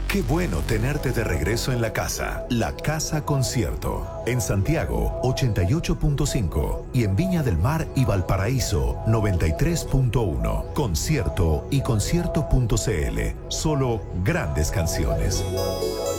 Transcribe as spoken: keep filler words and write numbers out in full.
Qué bueno tenerte de regreso en la casa. La Casa Concierto. En Santiago, ochenta y ocho punto cinco. Y en Viña del Mar y Valparaíso, noventa y tres punto uno. Concierto y concierto punto c l. Solo grandes canciones.